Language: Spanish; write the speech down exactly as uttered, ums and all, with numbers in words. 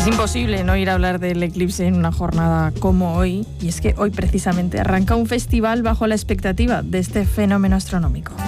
Es imposible no ir a hablar del eclipse en una jornada como hoy, y es que hoy precisamente arranca un festival bajo la expectativa de este fenómeno astronómico.